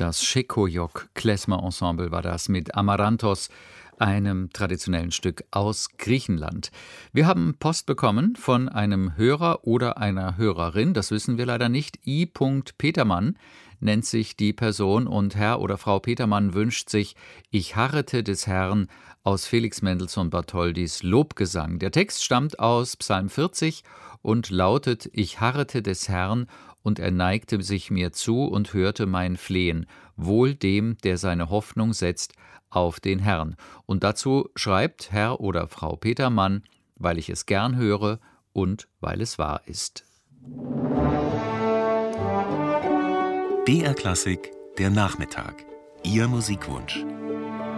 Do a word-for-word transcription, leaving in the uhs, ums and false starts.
Das Şekoyok Klezmer Ensemble war das mit Amaranthos, einem traditionellen Stück aus Griechenland. Wir haben Post bekommen von einem Hörer oder einer Hörerin, das wissen wir leider nicht. I. Petermann nennt sich die Person und Herr oder Frau Petermann wünscht sich Ich harrete des Herrn aus Felix Mendelssohn Bartholdys Lobgesang. Der Text stammt aus Psalm vierzig und lautet: Ich harrete des Herrn, und er neigte sich mir zu und hörte mein Flehen, wohl dem, der seine Hoffnung setzt auf den Herrn. Und dazu schreibt Herr oder Frau Petermann: Weil ich es gern höre und weil es wahr ist. B R Klassik, der Nachmittag. Ihr Musikwunsch.